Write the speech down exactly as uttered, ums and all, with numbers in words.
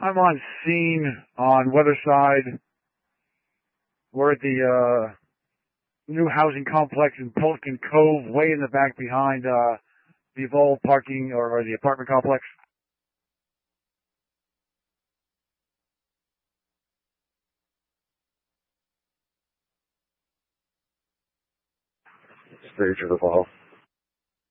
I'm on scene on Weatherside. We're at the uh, new housing complex in Pelican Cove, way in the back behind uh, the Evolve parking or, or the apartment complex. Stage of Evolve.